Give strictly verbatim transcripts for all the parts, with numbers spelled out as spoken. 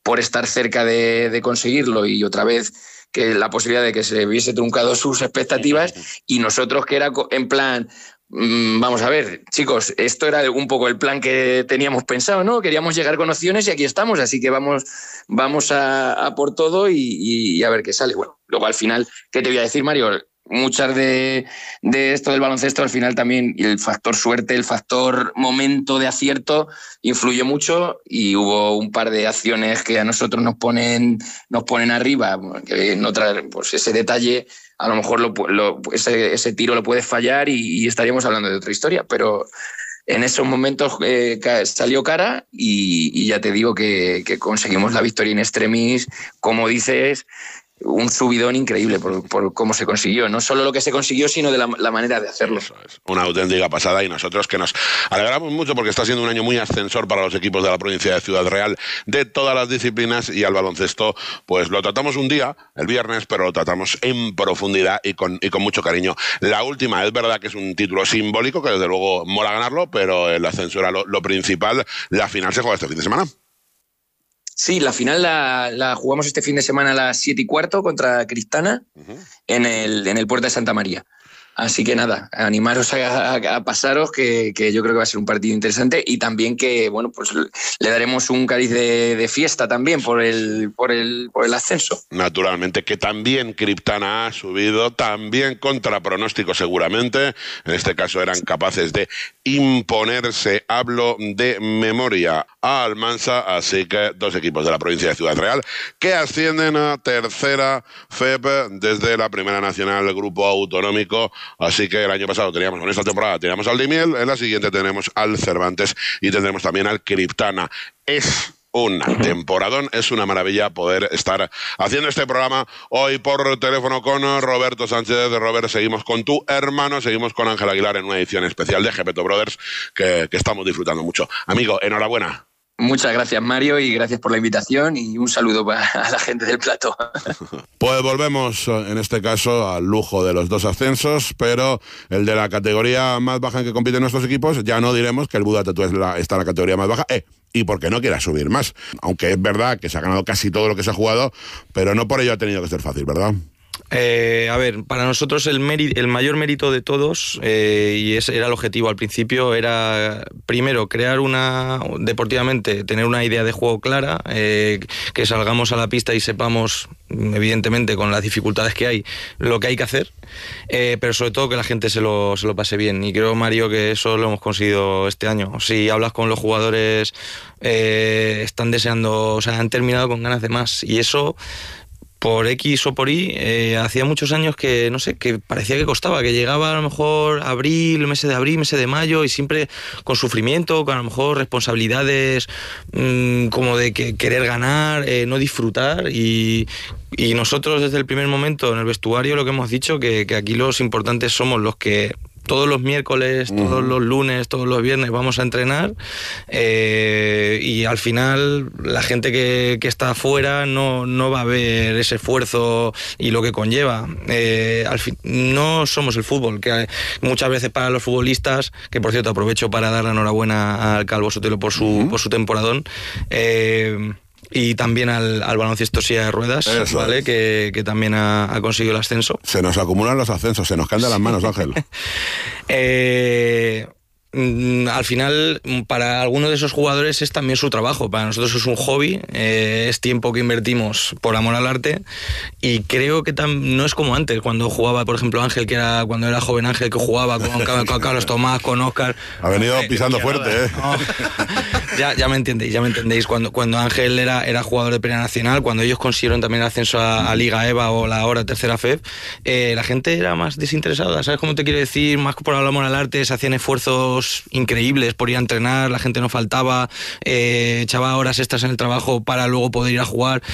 por estar cerca de, de conseguirlo y otra vez que la posibilidad de que se hubiese truncado sus expectativas y nosotros que era en plan, mmm, vamos a ver, chicos, esto era un poco el plan que teníamos pensado, ¿no? Queríamos llegar con opciones y aquí estamos, así que vamos, vamos a, a por todo y, y a ver qué sale. Bueno, luego al final, ¿qué te voy a decir, Mario? Muchas de, de esto del baloncesto al final también el factor suerte, el factor momento de acierto influye mucho y hubo un par de acciones que a nosotros nos ponen, nos ponen arriba, que en otra, pues ese detalle a lo mejor lo, lo, ese, ese tiro lo puedes fallar y, y estaríamos hablando de otra historia, pero en esos momentos eh, salió cara y, y ya te digo que, que conseguimos la victoria in extremis, como dices, un subidón increíble por, por cómo se consiguió. No solo lo que se consiguió, sino de la, la manera de hacerlo. Eso es una auténtica pasada y nosotros que nos alegramos mucho porque está siendo un año muy ascensor para los equipos de la provincia de Ciudad Real de todas las disciplinas y al baloncesto pues lo tratamos un día, el viernes, pero lo tratamos en profundidad y con, y con mucho cariño. La última, es verdad que es un título simbólico que desde luego mola ganarlo, pero el ascenso era lo, lo principal. La final se juega este fin de semana. Sí, la final la, la jugamos este fin de semana a las siete y cuarto contra Cristana uh-huh. en el, en el Puerta de Santa María. Así que nada, animaros a, a, a pasaros, que, que yo creo que va a ser un partido interesante y también que, bueno, pues le daremos un cariz de, de fiesta también por el, por el, por el ascenso. Naturalmente, que también Criptana ha subido, también contra pronóstico seguramente. En este caso eran capaces de imponerse, hablo de memoria, a Almansa, así que dos equipos de la provincia de Ciudad Real que ascienden a tercera F E P desde la Primera Nacional Grupo Autonómico. Así que el año pasado teníamos, en esta temporada teníamos al Daimiel, en la siguiente tenemos al Cervantes y tendremos también al Criptana. Es un temporadón, es una maravilla poder estar haciendo este programa hoy por teléfono con Roberto Sánchez. Robert, seguimos con tu hermano, seguimos con Ángel Aguilar en una edición especial de Gepetto Brothers que, que estamos disfrutando mucho. Amigo, enhorabuena. Muchas gracias, Mario, y gracias por la invitación y un saludo para la gente del plató. Pues volvemos, en este caso, al lujo de los dos ascensos, pero el de la categoría más baja en que compiten nuestros equipos, ya no diremos que el Buda Tatu está en la categoría más baja, eh, y porque no quiera subir más. Aunque es verdad que se ha ganado casi todo lo que se ha jugado, pero no por ello ha tenido que ser fácil, ¿verdad? Eh, a ver, para nosotros el, meri- el mayor mérito de todos, eh, y ese era el objetivo al principio, era primero crear una, deportivamente, tener una idea de juego clara, eh, que salgamos a la pista y sepamos, evidentemente con las dificultades que hay, lo que hay que hacer, eh, pero sobre todo que la gente se lo, se lo pase bien, y creo, Mario, que eso lo hemos conseguido este año. Si hablas con los jugadores, eh, están deseando, o sea, han terminado con ganas de más, y eso, por X o por Y, eh, hacía muchos años que, no sé, que parecía que costaba, que llegaba a lo mejor abril, meses de abril, meses de mayo, y siempre con sufrimiento, con a lo mejor responsabilidades mmm, como de que querer ganar, eh, no disfrutar, y, y nosotros desde el primer momento en el vestuario lo que hemos dicho, que, que aquí los importantes somos los que todos los miércoles, uh-huh. todos los lunes, todos los viernes vamos a entrenar, eh, y al final la gente que, que está afuera no, no va a ver ese esfuerzo y lo que conlleva. Eh, al fin, no somos el fútbol, que muchas veces para los futbolistas, que por cierto aprovecho para dar la enhorabuena al Calvo Sotelo por su, uh-huh. por su temporadón, eh, y también al, al baloncesto silla de ruedas, Eso ¿vale? Es. Que, que también ha, ha conseguido el ascenso. Se nos acumulan los ascensos, se nos caen de las manos, Ángel. eh... Al final, para algunos de esos jugadores es también su trabajo. Para nosotros es un hobby, eh, es tiempo que invertimos por amor al arte, y creo que tam- no es como antes, cuando jugaba, por ejemplo, Ángel, que era cuando era joven Ángel, que jugaba con, con Carlos Tomás, con Óscar. Ha venido eh, pisando eh, fuerte, ¿eh? No, ya, ya me entendéis, ya me entendéis. Cuando, cuando Ángel era, era jugador de Primera Nacional, cuando ellos consiguieron también el ascenso a, a Liga EVA o la ahora tercera F E P, eh, la gente era más desinteresada, ¿sabes cómo te quiero decir? Más por amor al arte, se hacían esfuerzos increíbles por ir a entrenar, la gente no faltaba, eh, echaba horas extras en el trabajo para luego poder ir a jugar.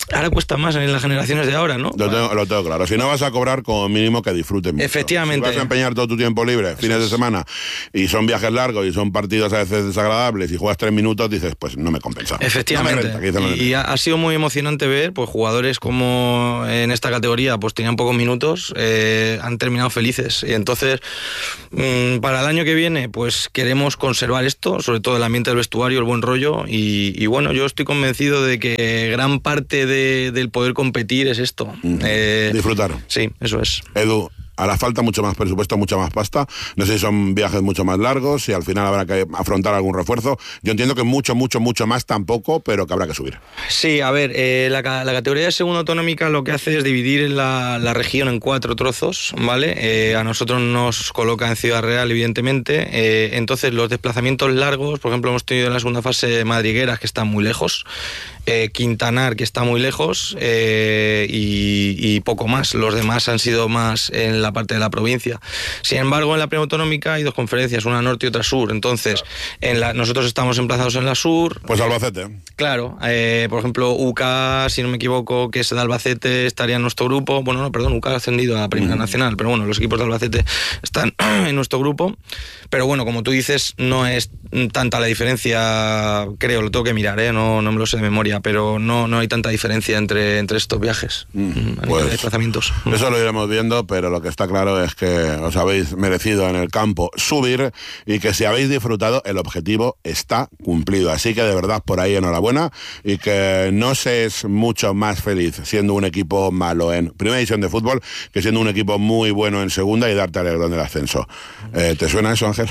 ahora cuesta más en las generaciones de ahora, ¿no? Lo tengo, lo tengo claro. Si no vas a cobrar, como mínimo que disfrutes mucho. Efectivamente. Si vas a empeñar todo tu tiempo libre, Eso fines es. de semana, y son viajes largos y son partidos a veces desagradables y juegas tres minutos, dices, pues no me compensa. Efectivamente. No me renta, que dicen los y y ha, ha sido muy emocionante ver, pues jugadores como en esta categoría, pues tenían pocos minutos, eh, han terminado felices. Y entonces, mmm, para el año que viene, pues queremos conservar esto, sobre todo el ambiente del vestuario, el buen rollo. Y, y bueno, yo estoy convencido de que gran parte de, del poder competir es esto. Mm. Eh, Disfrutar. Sí, eso es. Edu, hará falta mucho más presupuesto, mucha más pasta. No sé si son viajes mucho más largos, si al final habrá que afrontar algún refuerzo. Yo entiendo que mucho, mucho, mucho más tampoco, pero que habrá que subir. Sí, a ver, eh, la, la categoría de segunda autonómica lo que hace es dividir la, la región en cuatro trozos, ¿vale? Eh, a nosotros nos coloca en Ciudad Real, evidentemente. Eh, entonces, los desplazamientos largos, por ejemplo, hemos tenido en la segunda fase Madrigueras, que están muy lejos, eh, Quintanar, que está muy lejos, eh, y, y poco más. Los demás han sido más en la parte de la provincia. Sin embargo, en la primera autonómica hay dos conferencias, una norte y otra sur. Entonces, en la, nosotros estamos emplazados en la sur. Pues Albacete. Claro, eh, por ejemplo, U C A, si no me equivoco, que es de Albacete, estaría en nuestro grupo. Bueno, no, perdón, U C A ha ascendido a Primera uh-huh. Nacional, pero bueno, los equipos de Albacete están en nuestro grupo. Pero bueno, como tú dices, no es tanta la diferencia, creo, lo tengo que mirar, ¿eh? no, no me lo sé de memoria, pero no, no hay tanta diferencia entre, entre estos viajes, uh-huh. a nivel pues, de desplazamientos. Eso lo iremos viendo, pero lo que está claro es que os habéis merecido en el campo subir y que si habéis disfrutado, el objetivo está cumplido. Así que de verdad, por ahí enhorabuena y que no seas mucho más feliz siendo un equipo malo en primera división de fútbol que siendo un equipo muy bueno en segunda y darte alegrón del ascenso. Eh, ¿Te suena eso, Ángel?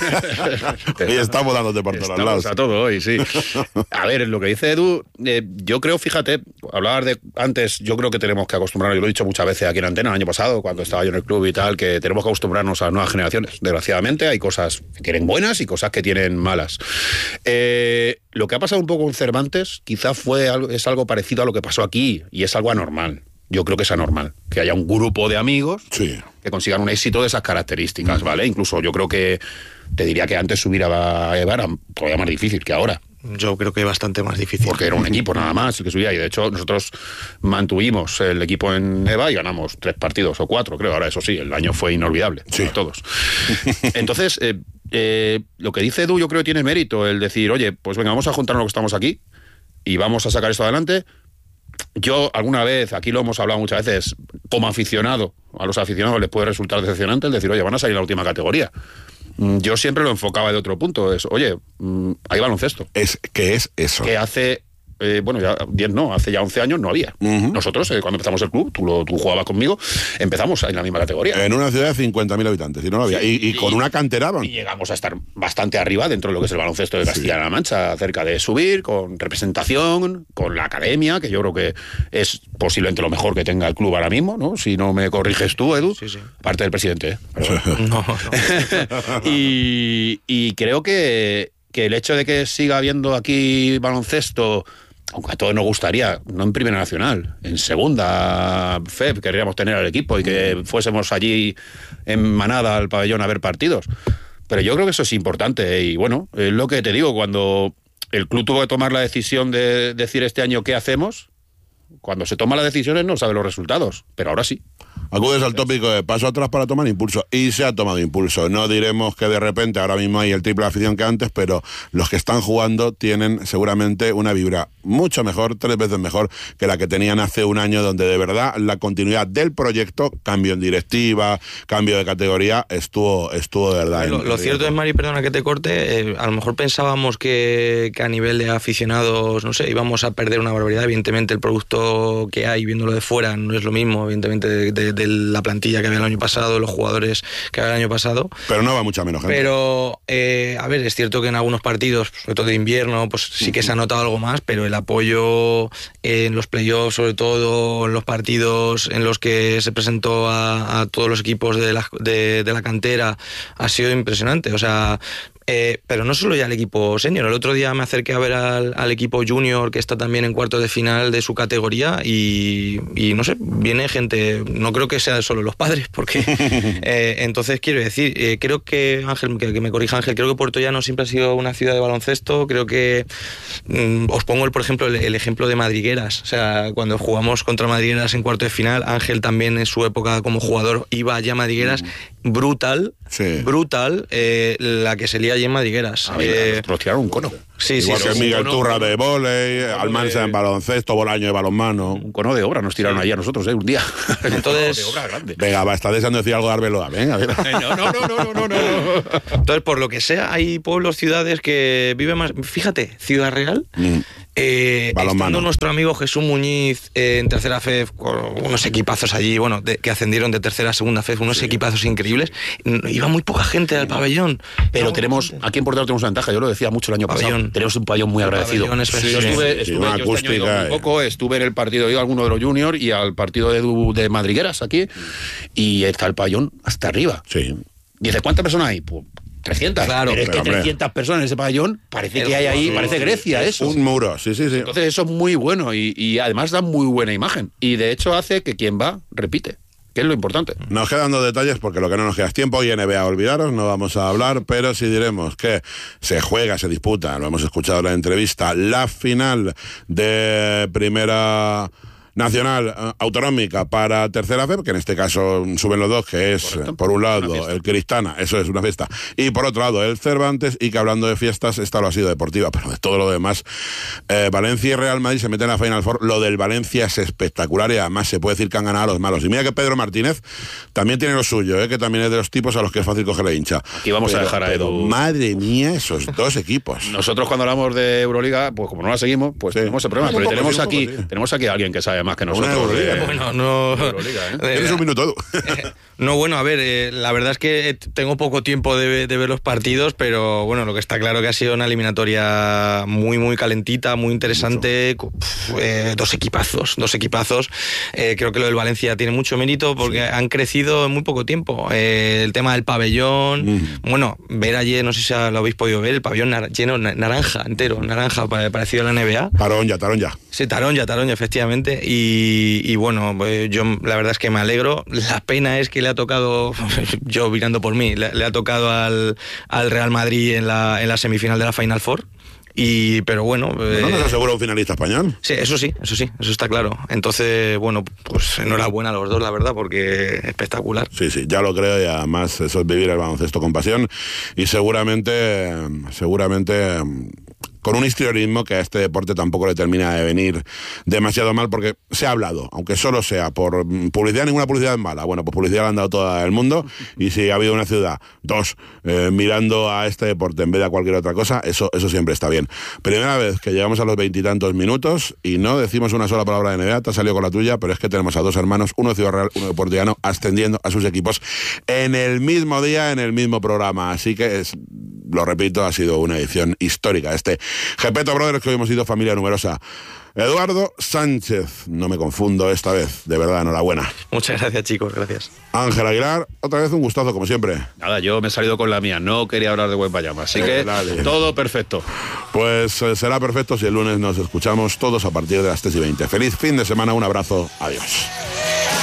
Y estamos dándote por todos lados. A todo hoy, sí. A ver, lo que dice Edu, eh, yo creo, fíjate, hablabas de antes, yo creo que tenemos que acostumbrarnos, yo lo he dicho muchas veces aquí en Antena el año pasado, cuando estaba yo en el club y tal, que tenemos que acostumbrarnos a las nuevas generaciones. Desgraciadamente hay cosas que tienen buenas y cosas que tienen malas. Eh, lo que ha pasado un poco con Cervantes quizás fue algo, es algo parecido a lo que pasó aquí y es algo anormal. Yo creo que es anormal, que haya un grupo de amigos sí. que consigan un éxito de esas características, ¿vale? Incluso yo creo que, te diría que antes subir a Eva era todavía más difícil que ahora. Yo creo que bastante más difícil. Porque era un equipo nada más el que subía y de hecho nosotros mantuvimos el equipo en Eva y ganamos tres partidos o cuatro, creo. Ahora eso sí, el año fue inolvidable, sí. para todos. Entonces, eh, eh, lo que dice Edu yo creo que tiene mérito, el decir, oye, pues venga, vamos a juntarnos los que estamos aquí y vamos a sacar esto adelante. Yo alguna vez, aquí lo hemos hablado muchas veces, como aficionado, a los aficionados les puede resultar decepcionante el decir, oye, van a salir a la última categoría. Yo siempre lo enfocaba de otro punto, es, oye, hay baloncesto. Es, ¿Qué es eso? Que hace, eh, bueno, ya diez no, hace ya once años no había. Uh-huh. Nosotros, eh, cuando empezamos el club, tú, lo, tú jugabas conmigo, empezamos en la misma categoría. En una ciudad de cincuenta mil habitantes, y no lo había. Sí, y, y, y con una cantera. Y llegamos a estar bastante arriba dentro de lo que es el baloncesto de Castilla-La sí. Mancha, cerca de subir, con representación, con la academia, que yo creo que es posiblemente lo mejor que tenga el club ahora mismo, ¿no? Si no me corriges tú, Edu, sí, sí. Aparte del presidente, ¿eh? Pero, no, no. y, y creo que, que el hecho de que siga habiendo aquí baloncesto, aunque a todos nos gustaría, no en Primera Nacional, en Segunda F E P querríamos tener al equipo y que fuésemos allí en manada al pabellón a ver partidos. Pero yo creo que eso es importante y bueno, es lo que te digo, cuando el club tuvo que tomar la decisión de decir este año qué hacemos, cuando se toman las decisiones no sabe los resultados, pero ahora sí. Acudes al tópico de paso atrás para tomar impulso, y se ha tomado impulso. No diremos que de repente ahora mismo hay el triple de afición que antes, pero los que están jugando tienen seguramente una vibra mucho mejor, tres veces mejor que la que tenían hace un año, donde de verdad la continuidad del proyecto, cambio en directiva, cambio de categoría, estuvo estuvo de verdad. Lo, lo cierto es, Mari, perdona que te corte, eh, a lo mejor pensábamos que, que a nivel de aficionados, no sé, íbamos a perder una barbaridad. Evidentemente el producto que hay, viéndolo de fuera, no es lo mismo, evidentemente, de, de, de la plantilla que había el año pasado, los jugadores que había el año pasado. Pero no va mucha menos gente. Pero, eh, a ver, es cierto que en algunos partidos, sobre todo de invierno, pues sí que se ha notado algo más, pero el apoyo en los playoffs, sobre todo en los partidos en los que se presentó a, a todos los equipos de la, de, de la cantera, ha sido impresionante. O sea, Eh, pero no solo ya el equipo senior. El otro día me acerqué a ver al, al equipo junior, que está también en cuartos de final de su categoría, y, y no sé, viene gente, no creo que sea solo los padres, porque eh, entonces quiero decir, eh, creo que, Ángel, que, que me corrija Ángel, creo que Puerto Llano siempre ha sido una ciudad de baloncesto. Creo que mm, os pongo, el, por ejemplo, el, el ejemplo de Madrigueras. O sea, cuando jugamos contra Madrigueras en cuarto de final, Ángel también en su época como jugador iba allá a Madrigueras, mm. brutal, sí. brutal, eh, la que se lía allí en Madrigueras. A ver, eh, nos tiraron un cono. Sí, Igual sí, que sí, Miguel cono, Turra de vóley, Almanza de... en baloncesto, Bolaño de balonmano. Un cono de obra nos tiraron sí. allí a nosotros, ¿eh? Un día. Entonces... de obra grande. Venga, va, está deseando decir algo de Arbeloa. Venga, venga. No, no, no, no, no, no, no. Entonces, por lo que sea, hay pueblos, ciudades que viven más... Fíjate, Ciudad Real... Mm. Eh, estando nuestro amigo Jesús Muñiz eh, en tercera F E F, con unos equipazos allí, bueno, de, que ascendieron de tercera a segunda F E F, unos sí. equipazos increíbles, iba muy poca gente al pabellón. Pero no, tenemos, aquí en Portugal tenemos una ventaja, yo lo decía mucho el año pabellón. pasado, tenemos un pabellón muy el agradecido. Pabellón es sí, yo estuve, sí, estuve, yo este año muy poco, estuve en el partido, yo alguno de los juniors y al partido de, de Madrigueras aquí, y está el pabellón hasta arriba. Sí. Dice, ¿cuántas personas hay? Pues trescientas, claro, pero es pero, que trescientas hombre. Personas en ese pabellón, parece el que hay ahí, sí, parece Grecia, sí, eso. Un muro, sí, sí, sí. Entonces eso es muy bueno y, y además da muy buena imagen. Y de hecho hace que quien va, repite, que es lo importante. Nos quedan dos detalles porque lo que no nos queda es tiempo y N B A, olvidaros, no vamos a hablar, pero sí diremos que se juega, se disputa, lo hemos escuchado en la entrevista, la final de primera... nacional uh, autonómica para tercera F E P, que en este caso suben los dos, que es Correcto. Por un lado el Cristana, eso es una fiesta, y por otro lado el Cervantes, y que hablando de fiestas, esta lo ha sido deportiva, pero de todo lo demás, eh, Valencia y Real Madrid se meten en la Final Four. Lo del Valencia es espectacular y además se puede decir que han ganado a los malos. Y mira que Pedro Martínez también tiene lo suyo, eh, que también es de los tipos a los que es fácil cogerle hincha. Aquí vamos pero, a dejar a Edu. Madre mía, esos dos equipos. Nosotros cuando hablamos de Euroliga, pues como no la seguimos, pues sí. tenemos el problema, pero tenemos poco, aquí, sí. tenemos aquí a alguien que sabe más que nosotros. De, bueno, no. Euroliga, ¿eh? Tienes un minuto. Eh, no, bueno, a ver, eh, la verdad es que tengo poco tiempo de, de ver los partidos, pero bueno, lo que está claro que ha sido una eliminatoria muy, muy calentita, muy interesante. Uf, eh, dos equipazos, dos equipazos. Eh, creo que lo del Valencia tiene mucho mérito porque sí. han crecido en muy poco tiempo. Eh, el tema del pabellón, mm. bueno, ver ayer, no sé si lo habéis podido ver, el pabellón nar- lleno, naranja, entero, naranja, parecido a la N B A. Tarón ya, tarón ya. Sí, tarón ya, tarón ya, efectivamente. Y Y, y bueno, yo la verdad es que me alegro. La pena es que le ha tocado, yo mirando por mí, le, le ha tocado al, al Real Madrid en la, en la semifinal de la Final Four. Y, pero bueno... ¿No eh, nos asegura un finalista español? Sí, eso sí, eso sí, eso está claro. Entonces, bueno, pues enhorabuena a los dos, la verdad, porque espectacular. Sí, sí, ya lo creo y además eso es vivir el baloncesto con pasión y seguramente, seguramente... con un histrionismo que a este deporte tampoco le termina de venir demasiado mal, porque se ha hablado, aunque solo sea por publicidad, ninguna publicidad es mala. Bueno, pues publicidad la han dado todo el mundo, y si ha habido una ciudad, dos, eh, mirando a este deporte en vez de a cualquier otra cosa, eso, eso siempre está bien. Primera vez que llegamos a los veintitantos minutos y no decimos una sola palabra de N B A, te has salido con la tuya, pero es que tenemos a dos hermanos, uno de Ciudad Real, uno de Puerto Llano, ascendiendo a sus equipos en el mismo día, en el mismo programa. Así que, es, lo repito, ha sido una edición histórica este Gepetto Brothers, que hoy hemos sido familia numerosa. Eduardo Sánchez, no me confundo esta vez, de verdad, enhorabuena. Muchas gracias, chicos, gracias. Ángel Aguilar, otra vez un gustazo, como siempre. Nada, yo me he salido con la mía, no quería hablar de Wembanyama, así que Dale. todo perfecto. Pues eh, será perfecto si el lunes nos escuchamos todos a partir de las tres y veinte. Feliz fin de semana, un abrazo, adiós.